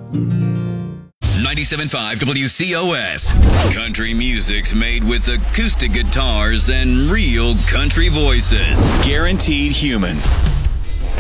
97.5 WCOS. Country music's made with acoustic guitars and real country voices. Guaranteed human.